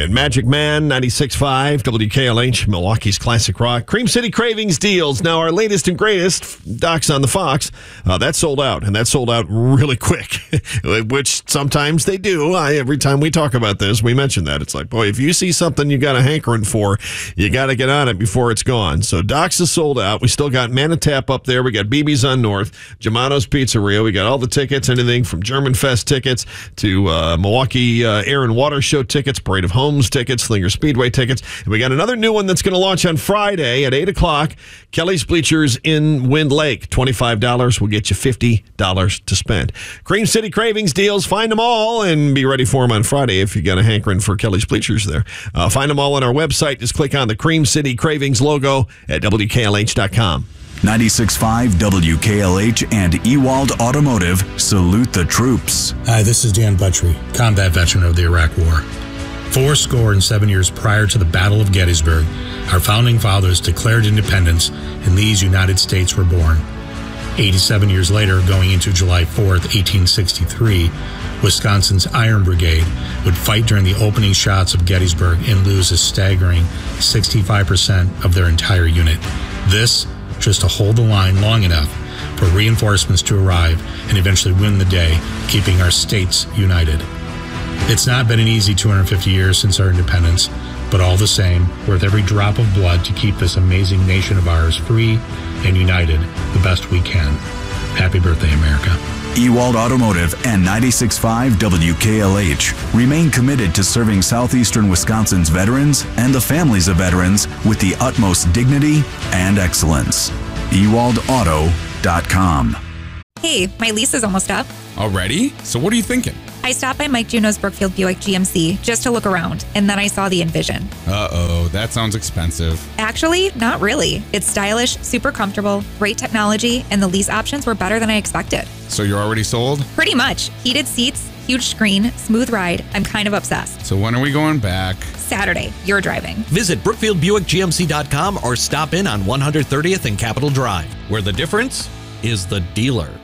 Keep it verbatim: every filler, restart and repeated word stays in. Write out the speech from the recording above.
And Magic Man, ninety-six point five, W K L H, Milwaukee's Classic Rock. Cream City Cravings deals. Now, our latest and greatest, Doc's on the Fox, uh, that sold out, and that sold out really quick, which sometimes they do. I, every time we talk about this, we mention that. It's like, boy, if you see something you got a hankering for, you got to get on it before it's gone. So Doc's is sold out. We still got Manatap up there. We got B B's on North, Germano's Pizzeria. We got all the tickets, anything from German Fest tickets to uh, Milwaukee uh, Air and Water Show tickets, Parade of Homes tickets, Slinger Speedway tickets. And we got another new one that's going to launch on Friday at eight o'clock. Kelly's Bleachers in Wind Lake. twenty-five dollars will get you fifty dollars to spend. Cream City Cravings deals. Find them all and be ready for them on Friday if you got a hankering for Kelly's Bleachers there. Uh, find them all on our website. Just click on the Cream City Cravings logo at W K L H dot com. ninety-six point five W K L H and Ewald Automotive salute the troops. Hi, this is Dan Buttrey, combat veteran of the Iraq War. Four score and seven years prior to the Battle of Gettysburg, our founding fathers declared independence, and these United States were born. eighty-seven years later, going into July fourth, eighteen sixty-three, Wisconsin's Iron Brigade would fight during the opening shots of Gettysburg and lose a staggering sixty-five percent of their entire unit. This just to hold the line long enough for reinforcements to arrive and eventually win the day, keeping our states united. It's not been an easy two hundred fifty years since our independence, but all the same, worth every drop of blood to keep this amazing nation of ours free and united the best we can. Happy birthday, America. Ewald Automotive and ninety-six point five W K L H remain committed to serving southeastern Wisconsin's veterans and the families of veterans with the utmost dignity and excellence. Ewald Auto dot com. Hey, my lease is almost up. Already? So what are you thinking? I stopped by Mike Juno's Brookfield Buick G M C just to look around, and then I saw the Envision. Uh-oh, that sounds expensive. Actually, not really. It's stylish, super comfortable, great technology, and the lease options were better than I expected. So you're already sold? Pretty much. Heated seats, huge screen, smooth ride. I'm kind of obsessed. So when are we going back? Saturday. You're driving. Visit Brookfield Buick G M C dot com or stop in on one hundred thirtieth and Capitol Drive, where the difference is the dealer.